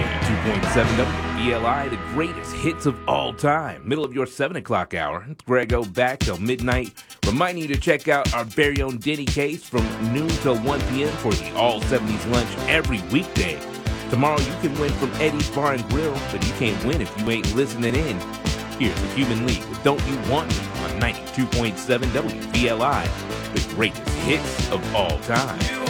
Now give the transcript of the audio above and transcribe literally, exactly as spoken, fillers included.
ninety-two point seven W V L I, the greatest hits of all time. Middle of your seven o'clock hour. It's Grego back till midnight, reminding you to check out our very own Denny Case from noon till one p.m. for the All seventies lunch every weekday. Tomorrow you can win from Eddie's Bar and Grill, but you can't win if you ain't listening in. Here's the Human League with Don't You Want Me on ninety-two point seven W V L I, the greatest hits of all time.